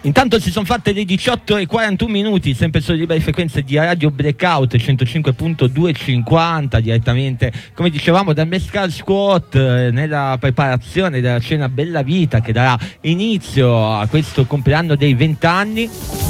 Intanto si sono fatte le 18:41, sempre sulle libere frequenze di Radio Breakout 105.250, direttamente, come dicevamo, dal Mescal Squat, nella preparazione della cena Bella Vita che darà inizio a questo compleanno dei 20 anni.